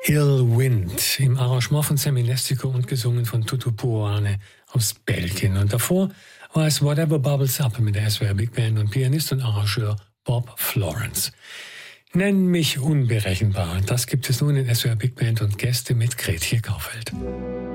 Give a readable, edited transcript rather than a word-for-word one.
Ill Wind im Arrangement von Sammy Lestico und gesungen von Tutu Puane aus Belgien. Und davor war es Whatever Bubbles Up mit der SWR Big Band und Pianist und Arrangeur Bob Florence. Nenn mich unberechenbar. Das gibt es nun in SWR Big Band und Gäste mit Gretje Kaufeld.